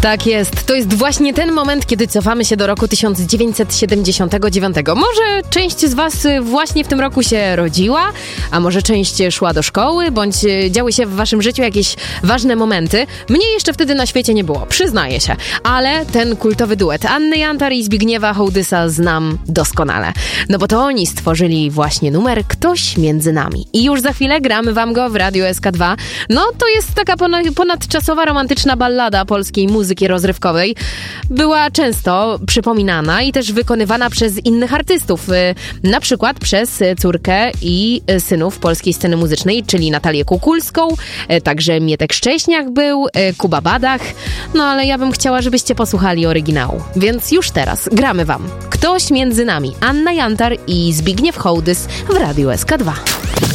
Tak jest. To jest właśnie ten moment, kiedy cofamy się do roku 1979. Może część z was właśnie w tym roku się rodziła, a może część szła do szkoły, bądź działy się w waszym życiu jakieś ważne momenty. Mnie jeszcze wtedy na świecie nie było, przyznaję się. Ale ten kultowy duet Anny Jantar i Zbigniewa Hołdysa znam doskonale. No bo to oni stworzyli właśnie numer Ktoś między nami. I już za chwilę gramy wam go w Radiu SK2. No to jest taka ponadczasowa, romantyczna ballada polskiej muzyki rozrywkowej. Była często przypominana i też wykonywana przez innych artystów. Na przykład przez córkę i synów polskiej sceny muzycznej, czyli Natalię Kukulską, także Mietek Szcześniak był, Kuba Badach. No ale ja bym chciała, żebyście posłuchali oryginału. Więc już teraz gramy wam Ktoś między nami. Anna Jantar i Zbigniew Hołdys w Radiu SK2.